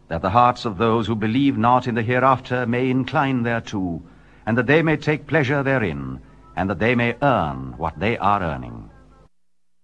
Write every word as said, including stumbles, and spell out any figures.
that the hearts of those who believe not in the hereafter may incline thereto, and that they may take pleasure therein, and that they may earn what they are earning.